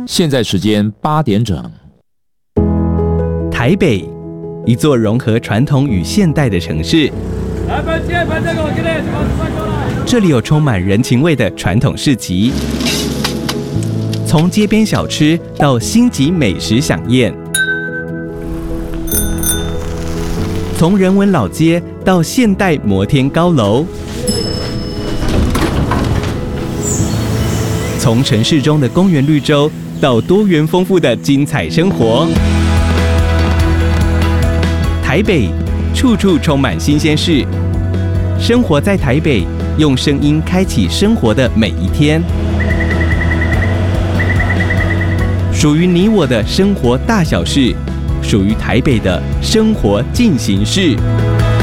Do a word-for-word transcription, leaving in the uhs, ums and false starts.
现在时间八点整。 台北，一座融合传统与现代的城市。这里有充满人情味的传统市集，从街边小吃到星级美食飨宴，从人文老街到现代摩天高楼，从城市中的公园绿洲到多元丰富的精彩生活。台北，处处充满新鲜事。生活在台北，用声音开启生活的每一天。属于你我的生活大小事，属于台北的生活进行式。